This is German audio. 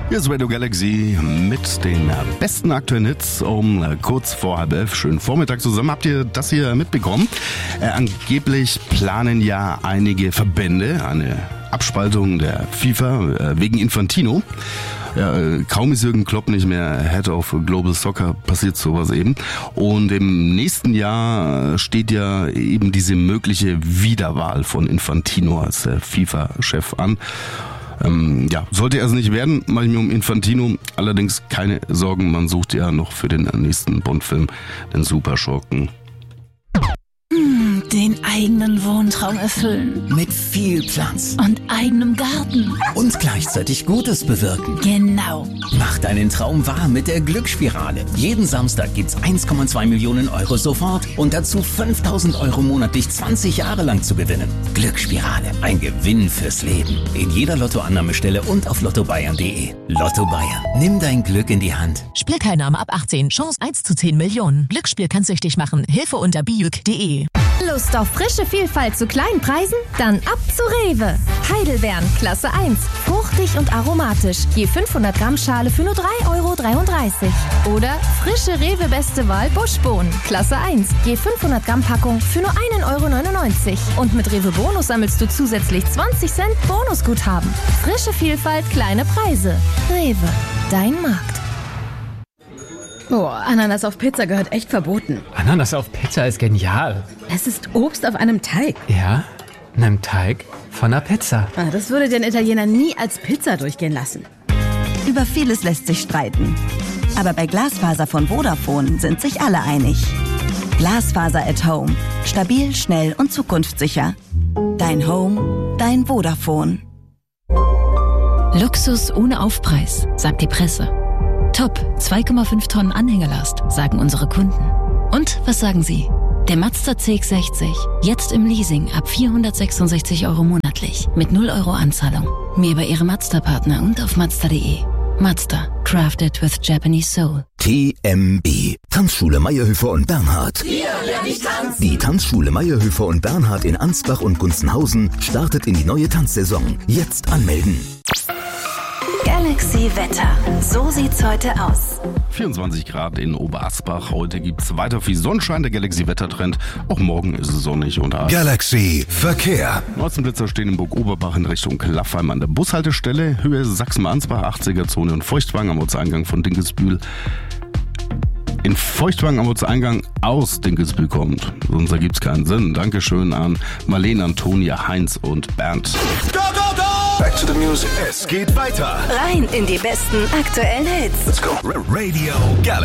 Hier ist Radio Galaxy mit den besten aktuellen Hits um kurz vor 10:30. Schönen Vormittag zusammen. Habt ihr das hier mitbekommen? Angeblich planen ja einige Verbände eine Abspaltung der FIFA wegen Infantino. Ja, kaum ist Jürgen Klopp nicht mehr Head of Global Soccer, passiert sowas eben. Und im nächsten Jahr steht ja eben diese mögliche Wiederwahl von Infantino als FIFA-Chef an. Sollte er es nicht werden, mache ich mir um Infantino allerdings keine Sorgen. Man sucht ja noch für den nächsten Bond-Film den Superschurken. Den eigenen Wohntraum erfüllen. Mit viel Platz. Und eigenem Garten. Und gleichzeitig Gutes bewirken. Genau. Mach deinen Traum wahr mit der Glücksspirale. Jeden Samstag gibt's 1,2 Millionen Euro sofort und dazu 5.000 Euro monatlich 20 Jahre lang zu gewinnen. Glücksspirale. Ein Gewinn fürs Leben. In jeder Lottoannahmestelle und auf lottobayern.de. Lotto Bayern. Nimm dein Glück in die Hand. Spielteilnahme ab 18. Chance 1 zu 10 Millionen. Glücksspiel kann süchtig machen. Hilfe unter biuk.de. Lust auf frische Vielfalt zu kleinen Preisen? Dann ab zu Rewe. Heidelbeeren, Klasse 1. Fruchtig und aromatisch. Je 500 Gramm Schale für nur 3,33 €. Oder frische Rewe Beste Wahl Buschbohnen, Klasse 1. Je 500 Gramm Packung für nur 1,99 €. Und mit Rewe Bonus sammelst du zusätzlich 20 Cent Bonusguthaben. Frische Vielfalt, kleine Preise. Rewe, dein Markt. Oh, Ananas auf Pizza gehört echt verboten. Ananas auf Pizza ist genial. Es ist Obst auf einem Teig. Ja, einem Teig von einer Pizza. Das würde den Italiener nie als Pizza durchgehen lassen. Über vieles lässt sich streiten. Aber bei Glasfaser von Vodafone sind sich alle einig. Glasfaser at Home. Stabil, schnell und zukunftssicher. Dein Home, dein Vodafone. Luxus ohne Aufpreis, sagt die Presse. Top, 2,5 Tonnen Anhängelast, sagen unsere Kunden. Und was sagen Sie? Der Mazda CX-60, jetzt im Leasing ab 466 € monatlich, mit 0 € Anzahlung. Mehr bei Ihrem Mazda-Partner und auf Mazda.de. Mazda, crafted with Japanese soul. TMB, Tanzschule Meyerhöfer und Bernhard. Hier lerne ich tanzen. Die Tanzschule Meyerhöfer und Bernhard in Ansbach und Gunzenhausen startet in die neue Tanzsaison. Jetzt anmelden. Galaxy Wetter. So sieht's heute aus. 24 Grad in Oberasbach. Heute gibt's weiter viel Sonnenschein. Der Galaxy Wettertrend. Auch morgen ist es sonnig und heiß. Galaxy Verkehr. Neuestenblitzer stehen in Burg Oberbach in Richtung Klaffheim an der Bushaltestelle. Höhe Sachsen-Ansbach, 80er-Zone und Feuchtwagen am Ortseingang von Dinkelsbühl. In Feuchtwagen am Ortseingang aus Dinkelsbühl kommt. Sonst ergibt's keinen Sinn. Dankeschön an Marlene, Antonia, Heinz und Bernd. Go, go, go! Back to the music. Es geht weiter. Rein in die besten aktuellen Hits. Let's go. Radio Galaxy.